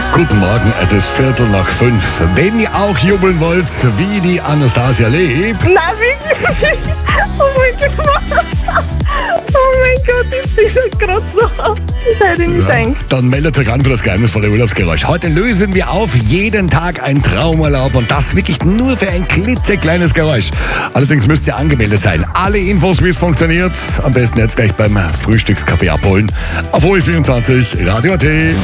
Guten Morgen, es ist 4:45. Wenn ihr auch jubeln wollt, wie die Anastasia lebt, Nein, wirklich. Oh mein Gott. Oh mein Gott, ich sehe das gerade so. Das hätte ich nicht gedacht. dann meldet euch an für das geheimnisvolle Urlaubsgeräusch. Heute lösen wir auf jeden Tag ein Traumurlaub und das wirklich nur für ein klitzekleines Geräusch. Allerdings müsst ihr angemeldet sein. Alle Infos, wie es funktioniert, am besten jetzt gleich beim Frühstückskaffee abholen. Auf OE24 Radio AT.